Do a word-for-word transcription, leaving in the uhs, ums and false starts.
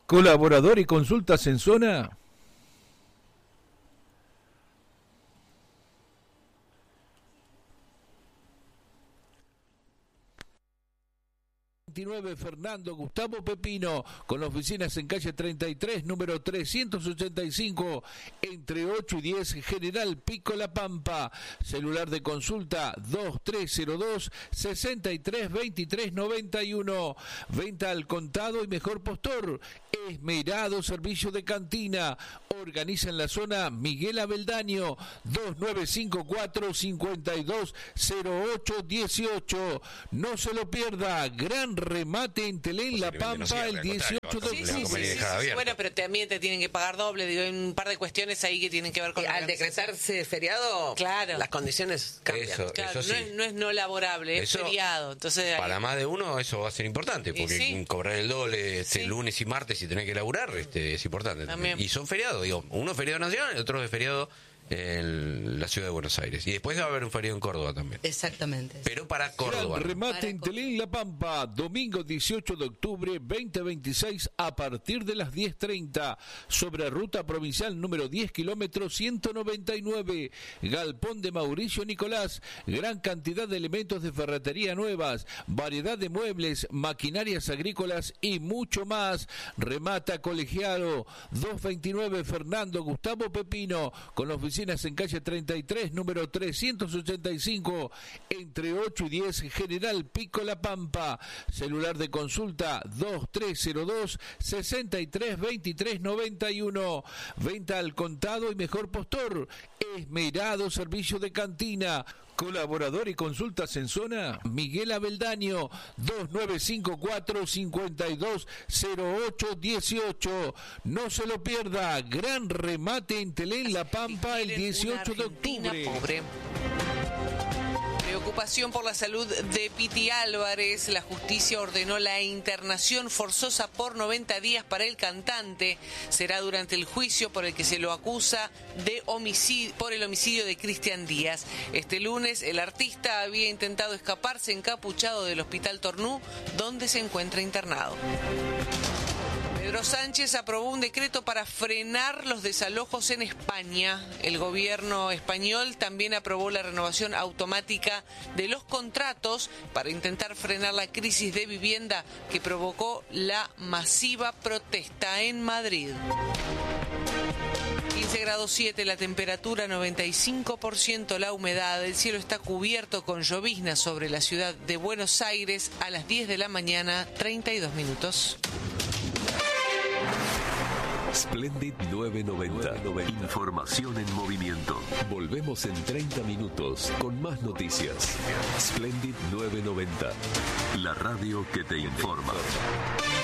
Colaborador y consultas en zona. veintinueve Fernando Gustavo Pepino, con oficinas en calle treinta y tres, número trescientos ochenta y cinco, entre ocho y diez, General Pico La Pampa. Celular de consulta dos tres cero dos, seis tres dos tres nueve uno. Venta al contado y mejor postor. Esmerado servicio de cantina. Organiza en la zona Miguel Abeldaño. Dos nueve cinco cuatro, cinco dos cero ocho uno ocho. No se lo pierda. Gran remate en Telén La Pampa el dieciocho de octubre. Sí, sí, sí, sí, sí. Bueno, pero también te tienen que pagar doble. Digo, hay un par de cuestiones ahí que tienen que ver con... Al decretarse feriado, claro, las condiciones cambian. Eso, claro, eso no, sí. es, no es no laborable, es Eso, feriado. Entonces, para ahí... más de uno eso va a ser importante, porque sí, cobrar el doble este, sí, lunes y martes y tener que laburar este, es importante. También. Y son feriados, digo, uno es feriado nacional, el otro es feriado en la ciudad de Buenos Aires. Y después va a haber un feriado en Córdoba también. Exactamente. Pero para Córdoba. Gran remate Para en Córdoba. Telén La Pampa, domingo dieciocho de octubre veinte veintiséis a partir de las diez treinta, sobre ruta provincial número diez, kilómetros ciento noventa y nueve, Galpón de Mauricio Nicolás. Gran cantidad de elementos de ferretería nuevas, variedad de muebles, maquinarias agrícolas y mucho más. Remata Colegiado. Dos veintinueve Fernando Gustavo Pepino, con oficinas en calle treinta y tres, número trescientos ochenta y cinco, entre ocho y diez, General Pico La Pampa. Celular de consulta dos tres cero dos, seis tres dos tres nueve uno. Venta al contado y mejor postor. Esmerado servicio de cantina. Colaborador y consultas en zona Miguel Abeldaño. Dos nueve cinco cuatro, cinco dos cero ocho uno ocho. No se lo pierda. Gran remate en Telén La Pampa el dieciocho de octubre. Pobre. Preocupación por la salud de Piti Álvarez. La justicia ordenó la internación forzosa por noventa días para el cantante. Será durante el juicio por el que se lo acusa de homicidio, por el homicidio de Cristian Díaz. Este lunes el artista había intentado escaparse encapuchado del Hospital Tornú, donde se encuentra internado. Pedro Sánchez aprobó un decreto para frenar los desalojos en España. El gobierno español también aprobó la renovación automática de los contratos para intentar frenar la crisis de vivienda que provocó la masiva protesta en Madrid. quince grados siete la temperatura, noventa y cinco por ciento la humedad. El cielo está cubierto con llovizna sobre la ciudad de Buenos Aires a las diez de la mañana, treinta y dos minutos. Splendid nueve noventa. Información en movimiento. Volvemos en treinta minutos con más noticias. Splendid nueve noventa. La radio que te informa.